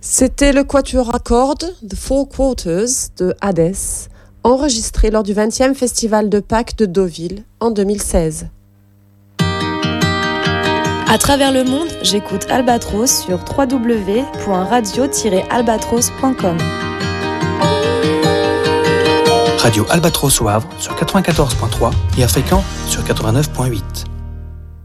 C'était le quatuor à cordes The Four Quarters de Hades, enregistré lors du 20e Festival de Pâques de Deauville en 2016. À travers le monde, j'écoute Albatros sur www.radio-albatros.com. Radio Albatros au Havre sur 94.3 et à Fécamp sur 89.8.